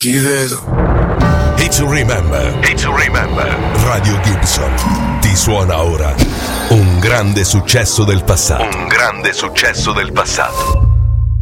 Ti vedo. Hit to Remember. Hit to Remember. Radio Gibson ti suona ora un grande successo del passato. Un grande successo del passato.